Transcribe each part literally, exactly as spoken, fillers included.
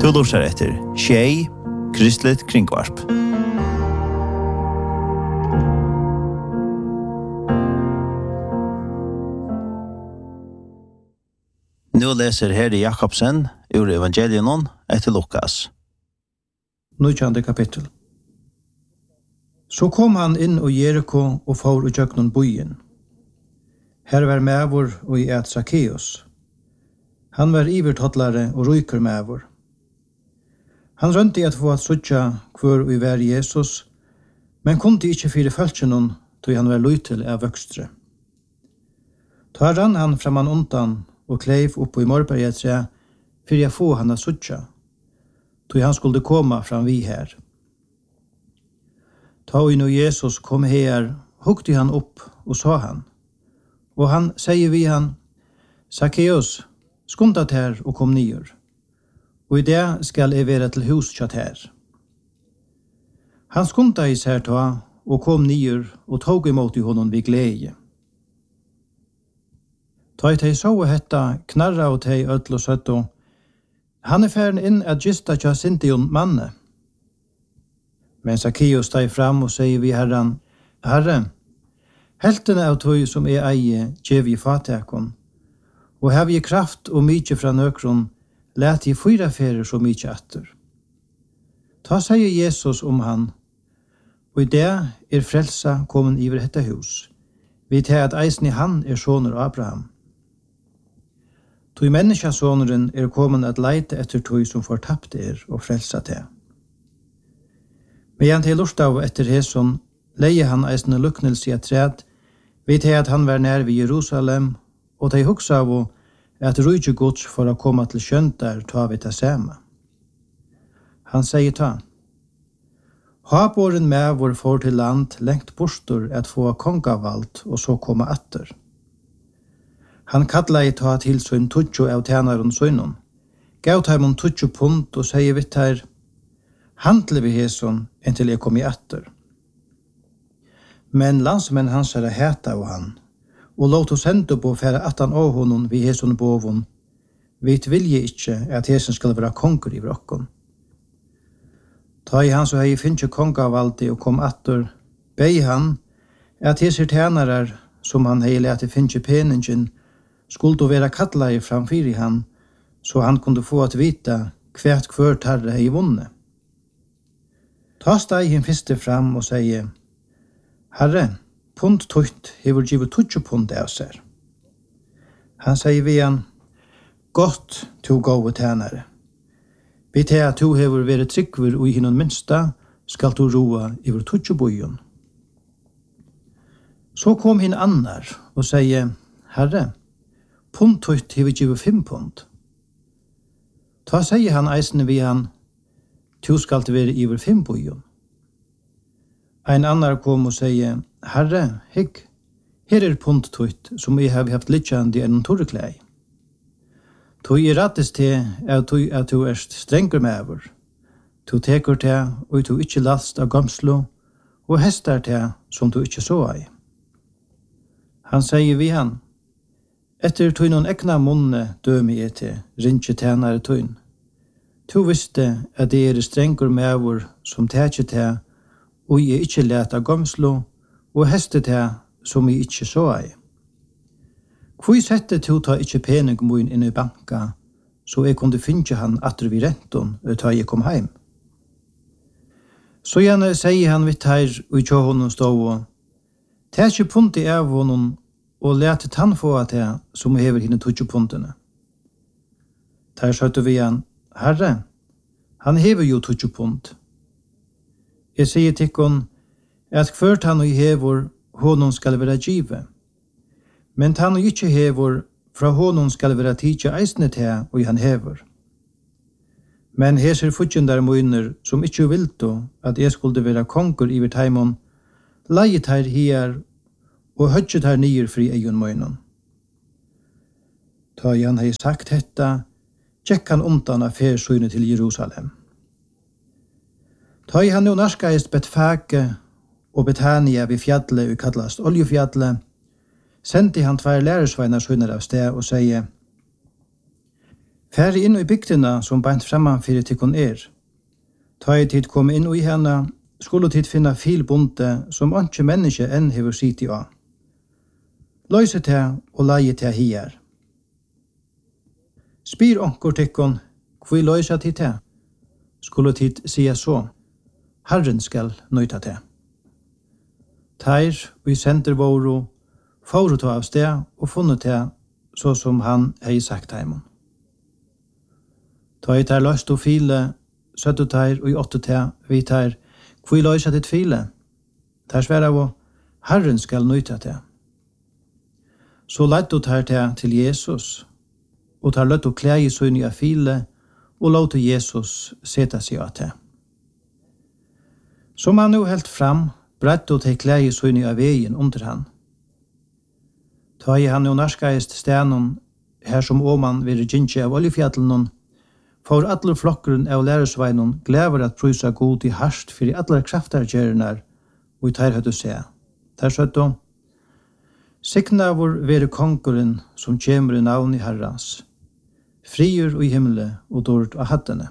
Du lurer etter Tjej, Kristligt Kringvarp. Nu läser Herre Jakobsen ur Evangelion etter Lukas. Nujande kapittel. Så kom han inn og Jericho og for og gjøknon bojen. Her var mævor og i et Zacchaeus. Han var ivertodlare og ryker mævor. Han rønte at få at suttja hvor vi var Jesus, men kunde ikkje fyre følsjenon, tog han var lytel av vøkstre. Ta rann han framan undan og kleiv opp i morberget tre, for jeg få han at suttja, tog han skulle komma fram vi her. Ta og nå Jesus kom her, hukte han opp og sa han, og han sier vi han, Zacchaeus, skundat her og kom nyer, og i det skal jeg være til hus kjatt her. Han skunda i sær ta, og kom nyer, og tog imot i honom vid glede. Ta i teg så hetta, knarra og teg ødel og søtto, han er færen inn at gista tja sintion manne. Men Zacchaeus steg fram og sier vi herran, Herre, heltene av tog som er eie, gjev i fatekon, og hev i kraft og mykje fra nøkron, let i fyra ferer så mykje atter. Ta sier Jesus om han, og i det er frelsa kommen iver dette hus, vi tar at eisen i han er soner Abraham. Tog menneskesoneren er kommen at leite etter tog som fortapt er og frelsa til. Men til lortav etter Heson leie han eisne luknelse i et træd, vi tar at han var nær ved Jerusalem, og de hugsa av at rujtje gods for å komme til skjøntar ta vi ta sema. Han sier ta, Habåren med vår for til land lengt bostor at få kongavalt og så komme atter. Han kalla i ta til sin tutjo av tænaren sønnen, gav ta mon tutjo punt og sier vitt her, handle vi heson inntil jeg kom i atter. Men landsmenn hans er heta av han, og låt oss hente på fære attan av honom vi heson bovon, vi vilje ikkje at hesen skal være konger i vrokken. Ta i han så hei finnje kongavaldi og kom atter, bei han at heser tænarar som han hei lete finnje peningen skulle være kattlai framfyr i han, så han kunde få at vita kvært kvør tarre hei vunne. Ta steg hin fyrste fram og sier, Herre, punt tøyt hever givet tutsi punt av seg. Han sier vi han, Godt to gode tænare. Vi tar at du hever vært tryggver og i hinnon minsta, skal du roa iver tutsi bojon. Så kom hin annar og sier, Herre, punt tøyt hever givet fem punt. Ta sier han eisne vi han, tu skal det være iver fem bojon. Ein annar kom og sier, Herre, hikk, her er punt tøyt som jeg har haft litjandi enn torreklei. Tu er rattes til av tu at tu erst strenger mever. Tu teker til og tu ikkje last av gamslo og hestar til som tu ikkje så ei. Han sier vi han, etter tu noen ekna munne dømi er til, rinje tænare tuin. Tu visste at det er strenger mever som teker til og jeg ikkje let av gamslo og hestar til som jeg ikkje så ei. Hvor sette to ta ikkje pening moin inn i banka, så jeg kunne finne han atter vi renton og ta jeg kom heim. Så gjerne sier han vitt her og tjå honom stå og ta ikkje punti av honom og lete tann få at jeg som hever henne tutsi puntene. Der søtte vi han, Herre, han hever jo tutsi punt. Jeg sier tikkon at hvert han og hever honom skal være givet. Men han og ikkje hever, fra honom skal være tidsi eisne til og han hever. Men heser futjendar moiner som ikkje vilto at jeg skulle være konger iver taimon, leiet her her og hødget her nyer fri eion moinon. Ta han hei sagt hetta, tjekk han omtan av fersynet til Jerusalem. Ta han no narskaist Betfage og Betania vid fjallet og kallast Oljefjallet, sendte han tvær lærersveinar sønner av sted og sier, Færre inn i bygdena som bænt framman fyrir tikkun er. Ta i tid kom inn i henne, skulle tid finna filbonte som ikke menneske enn hever sitt i av. Løyse til og leie til hier. Spyr onkur tikkun, hvor løyse tid til? Skulle tid sia så, Herren skal nøyta til. Teir og i sender våru, fåru ta av sted og funnet til så som han hei sagt heimon. Ta i ter løst og file, søttu teir og i åtte til, vi teir, hvor løysa ditt file? Ter sværa av, Herren skal nøyta til. Så leit du teir til til Jesus, og tar løtt og klei i søgni av file, og låt Jesus seta seg av til. Som han nu helt fram, brett og til klei i søgni av veien under han. Ta i han jo narskaist stenon, her som åman ved Virginia av oljefjallen, for alle flokkeren av læresveinon glever at prysa god i harst for i alle kraftargjernar, og i teir høyde se. Der søtto, sikna vår vere konkurren som kjemur i navn i Herrans, friur og i himmele og dård av hattene.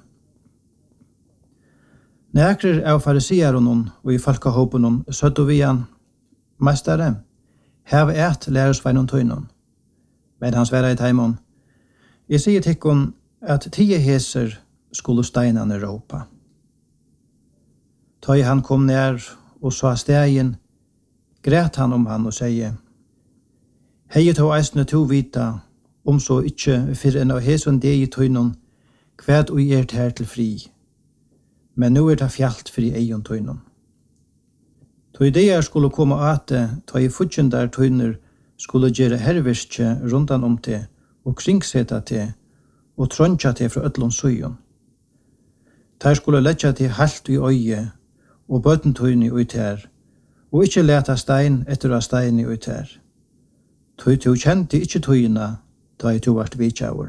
Nekrer av fariseeronon og i folkahåpenon søtto vi han, Mestare, hev et læresveinon tøynon, men han sværa i teimon, jeg sier tikkon at tio heser skulle steinane råpa. Ta i han kom nær og sa stegen, græt han om han og sier, hei to eisne to vita, om så ikkje fyrir enn av heson deg i tøynon, kvæd og ert her til fri, men nu er det fjalt fri eion tøynon. To ideer skulle komme ate, ta i futjendar tøyner skulle gjøre herverskje rundan om til, og kringseta til, og tronja til fra öllum søyon. Der skulle letja til halt i øye, og bøtentøyni ut her, og ikkje leta stein etter av stein ut her. Tøy to kjente ikkje tøyina, da i to vart vidtjauer.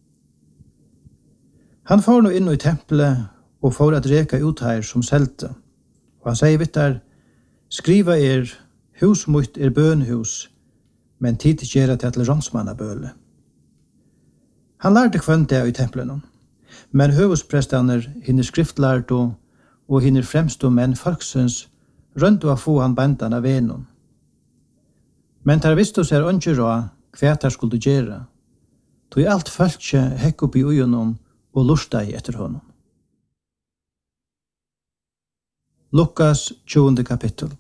Han får nå inn i tempelet, og får at reka ut her som selte, og han sier vittar, skriva er, hus mot er bønhus, men tid gjerra til til rånsmannabøle. Han lærte kvann det i tempelen, men høvesprestaner, hinner skriftlærte og hinner fremstå menn folksens, rønt å få han bandan av venon. Men tar visst oss er ønsker råd, hva der skulle gjøre, tog alt følge hekk opp i ugenom og lusta i etter honom. Lukas tjuende kapittel.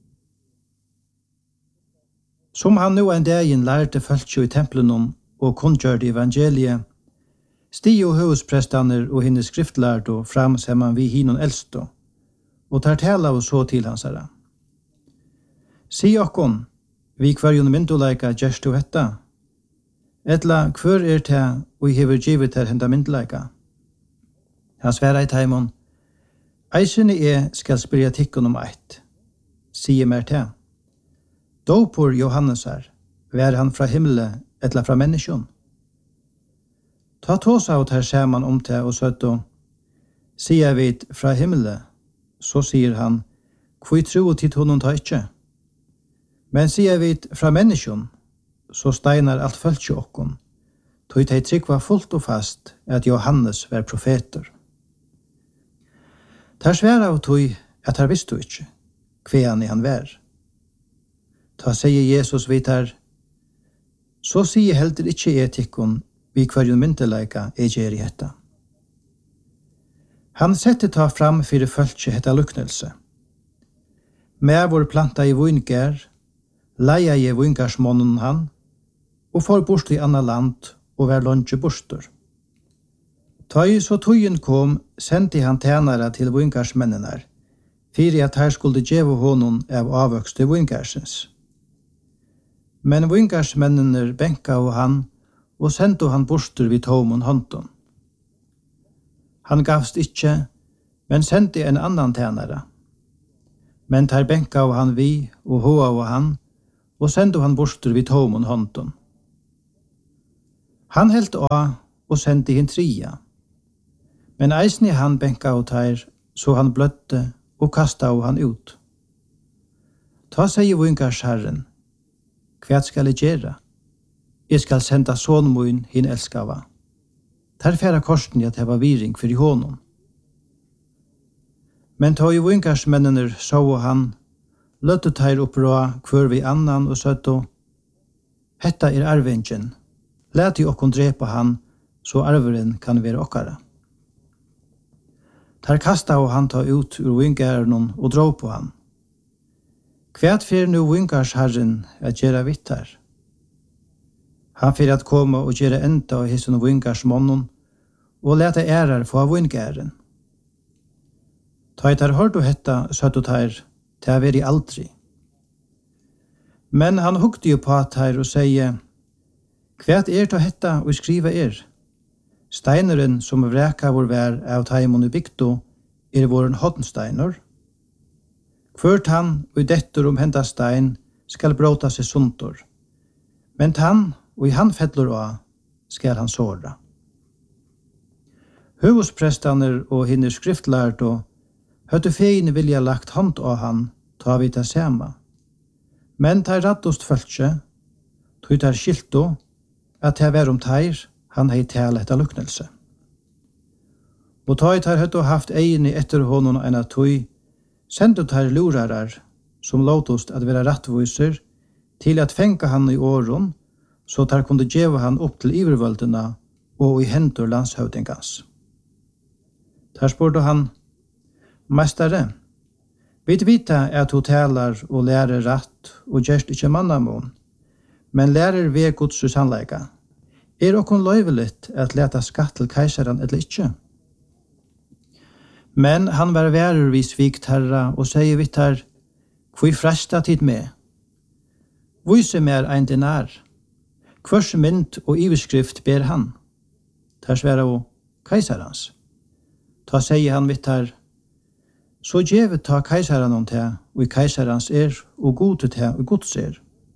Som han nu en dagen lærte følge i tempelen og kunngjørte evangeliet, stig og høvesprestaner og hinne skriftlærte fram sammen vi hinon eldste, og tar tala og så til hans herre. Si okkon, vi kvarjon myndoleika gjerst du hetta, etla hver er te og hever givet her henda myndoleika. Han sværa i taimon, eisene e skal spyrja tikkun om eit, sier mer te. Dopor Johannesar, vær han fra himmelen etla fra menneskjon. Ta tås av her saman om te og søtto, sier vi fra himmelen, så sier han, hvor tro tid honom ta ikkje. Men sier vi fra menneskjon, så steinar alt følge okkon, tog teg trykva fullt og fast at Johannes var profeter. Tar sværa av tog at her visste du ikkje, hvean i han var. Ta sier Jesus vitar, så sier heldur ikkje etikkon vi kvarjon myndeleika er gjer i hetta. Han sette ta fram fyrir følge hetta luknelse. Med vår planta i vingær, leia i vingarsmånen han, og får bort i anna land og vær longe bostur. Ta i så tøyen kom, sendte han tænare til vingarsmennenar, fyrir at her skulle djeve honom av avvøkste vingarsens. Men vingarsmennenar benka og han, og sendte han bostur vid tomon hånden. Han gavst ikkje, men sendte en annan tænare. Men tar benka av han vi, og hoa av han, og sendte han bostur vid tomon hånden. Han helt av, og sendte hin tria. Men eisen i han benka av teir, så han bløtte, og kasta av han ut. Ta seg i vingars herren, hva skal jeg gjøre? Jeg skal senda son min hin elskava. tar færa korsen i at heva viring for i honom. Men ta i vinkarsmennene så han, løtte teir opprå kvør vi annan og søtto, hetta er arvingen, let i okkon drepa han, så arveren kan være okkara. Tar kasta og han ta ut ur vinkaren og dra på han. Kvært fyrir nu vinkarsherren at gjera vittar. Han fyrir at koma og gjera enda av hissen vinkarsmånen, og leta ærar få av vinkaren. Ta i tar hørt og hetta, søtto tar, til å være aldri. Men han hukte jo på at her og sier, «Kvært er til hetta og skriva er? Steineren som vreka vår vær av taimon i bygdo er våren hoddensteiner. Kvørt han og i dettur om henda stein skal bråta seg suntor. Men han og i han fedlor av skal han såra.» Høvosprestaner og hinner skriftlærd og høtte fein vilja lagt hånd av han, ta vi ta sema. Men tar raddost følse, tog tar skilto, at det var om teir, han hei tale etter luknelse. Og tog tar høtte haft egin i etter honom enn at tog, sendte tar lurarar, som låtost at være rattviser, til at fenka han i åren, så tar kunde djeva han opp til ivervøldena og i hendur landshøvdingans. Der spurte han, «Mestare, vid vita at du talar og lærer ratt og gjerst ikkje mannamon, men lærer ved Guds sannleika. Er okkon løyveligt at leta skatt til keisaren eller ikkje?» Men han var værer vid svikt herra og sier vitt her, «Hvor fresta tid med? Vise mer ein dinar. Hvers mynd og iverskrift ber han?» Der sværa og keisarans. Ta sier han vitt her, «Så djevet ta keisaren om te, og i keisarans er, og gode te, og gods er.»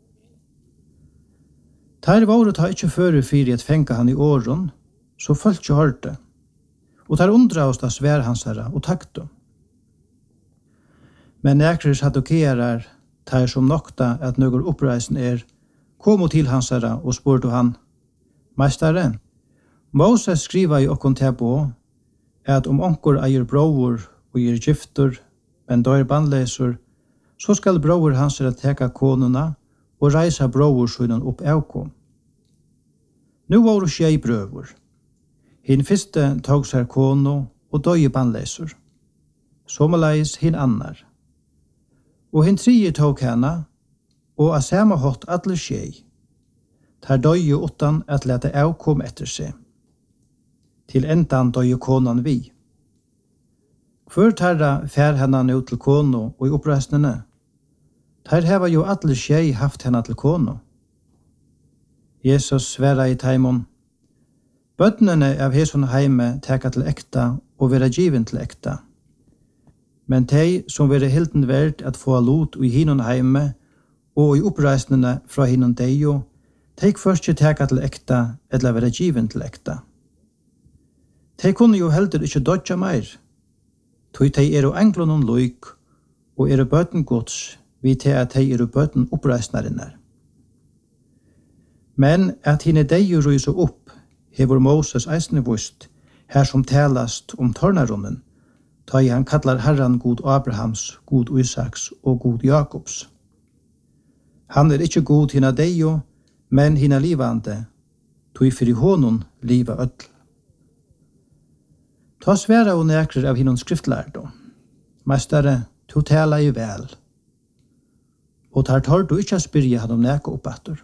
Tar våre ta ikkje føre fyri at fenka han i åren, så følt ikkje hørte, og tar undra oss da svær hans herra og takto. Men nekris hadokerar, tar som nokta at nøgur oppreisen er, komo til hans herra og spurte han, «Meistare, Moses skriva i okkon te på, at om onkor eier bror og gir gifter, men dør bandleser, så skal bror hans herra teka konuna og reisa bror sunnen opp avkom. Nu var det tjei brøver. Hin fyrste tog seg kono og døye bandleser. Somaleis hin annar. Og hin tredje tog henne, og av samme hatt alle tjei. Tar døye utan at lete avkom etter seg. Til endan døye konan vi. Før tarra fær henne nå til kono og i oppreisnene. Tar heva jo alle tjei haft henne til kono. Jesus sværa i taimon, «Bøtnene av heson heime teka til ekta og vera given til ekta. Men tei som vera hilden verd at få lot i hinon heime og i oppreisnene fra hinon deio, teik først ikke teka til ekta eller vera given til ekta. Tei kunne jo heldur ikkje dodja meir, tog tei er og englonon loik og er og bøten gods, vi til at tei er og bøten oppreisnarinnar. Men at hine deio rysa opp, hevur Moses eisne vust, her som talast om tornarunnen, ta i han kallar herran god Abrahams, god Isaks og god Jakobs. Han er ikkje god hina deio, men hina livande, tog fyrir honon liva öll. Ta sværa og nekrer av hinon skriftlærdo. Meistare, to tala i vel. Og tar tar du ikkje spyrja han om neka oppattur.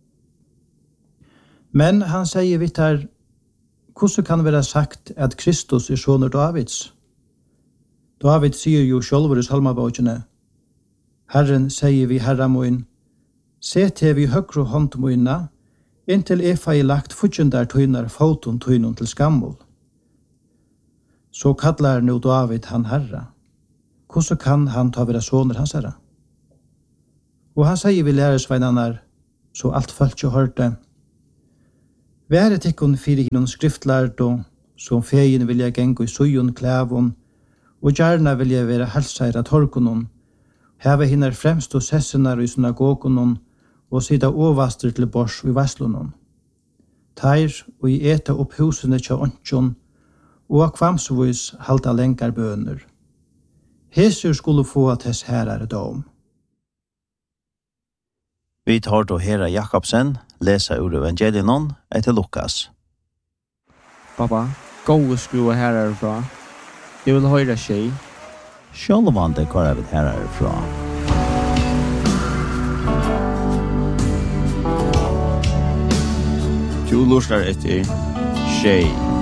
Men han sier vitt her, hvordan kan det være sagt at Kristus er soner Davids? David sier jo sjølver i salmabåkene, Herren sier vi herra moin, se til vi høgru hånd moina, inntil efa i lagt futjendar tøynar foton tøynon til skammol. Så kallar nu David han herra. Hvordan kan han ta være soner hans herra? Og han sier vi læresveinarnar, så alt følt jo hørte, Være tikkun fyrir hinon skriftlærdo, som fegin vilja gengu i sujon klævun, og gjerna vilja vera halsæra torkunon, heva hinnar fremst og sessenar i synagogunon, og sida ovastur til bors i vaslunon. teir og i eta opp husene tja åndsjon, og av kvamsvis halda lengar bøner. Hesur skulle få at hess herare dom. Vi tar då Hera Jakobsen läsa ur evangelien etter Lukas. Pappa, gå og skrua herare fra. Jeg vil høyra tjej. Sjølvande kvar jeg vil herare fra. Du lustar etter tjej.